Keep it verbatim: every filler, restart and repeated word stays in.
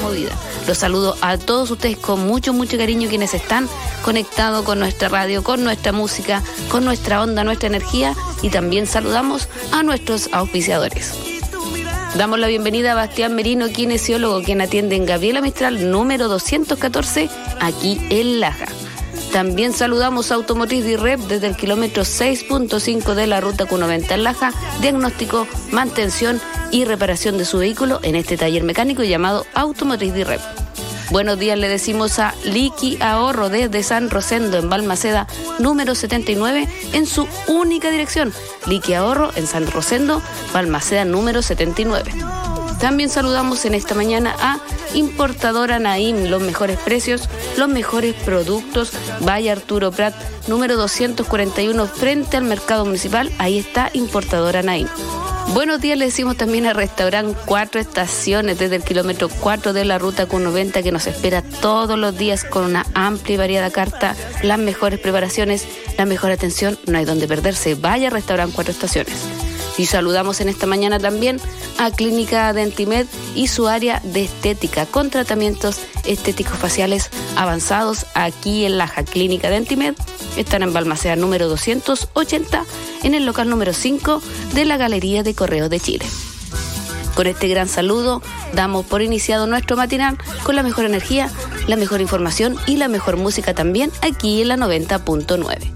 movida. Los saludo a todos ustedes con mucho, mucho cariño, quienes están conectados con nuestra radio, con nuestra música, con nuestra onda, nuestra energía, y también saludamos a nuestros auspiciadores. Damos la bienvenida a Bastián Merino, kinesiólogo, quien atiende en Gabriela Mistral, número doscientos catorce, aquí en Laja. También saludamos a Automotriz Dirrep desde el kilómetro seis punto cinco de la ruta Q noventa en Laja, diagnóstico, mantención y reparación de su vehículo en este taller mecánico llamado Automotriz Dirrep. Buenos días le decimos a Liqui Ahorro desde San Rosendo en Balmaceda, número setenta y nueve, en su única dirección. Liqui Ahorro en San Rosendo, Balmaceda número setenta y nueve. También saludamos en esta mañana a Importadora Naim, los mejores precios, los mejores productos. Vaya Arturo Prat, número doscientos cuarenta y uno, frente al mercado municipal. Ahí está Importadora Naim. Buenos días le decimos también al restaurante Cuatro Estaciones desde el kilómetro cuatro de la ruta Q noventa, que nos espera todos los días con una amplia y variada carta, las mejores preparaciones, la mejor atención. No hay donde perderse. Vaya restaurante Cuatro Estaciones. Y saludamos en esta mañana también a Clínica Dentimed y su área de estética con tratamientos estéticos faciales avanzados aquí en Laja. Clínica Dentimed están en Balmaceda número doscientos ochenta, en el local número cinco de la Galería de Correos de Chile. Con este gran saludo damos por iniciado nuestro matinal con la mejor energía, la mejor información y la mejor música también aquí en la noventa punto nueve.